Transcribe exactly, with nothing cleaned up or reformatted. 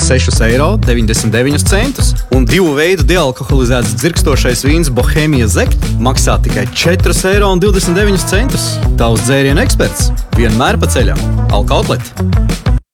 sešus eiro deviņdesmit deviņus centus. Un divu veidu dealkoholizēts dzirkstošais vīns Bohēmija Zekt maksā tikai četrus eiro divdesmit deviņus centus. Tavs dzērienu eksperts vienmēr pa ceļam. Alka Outlet.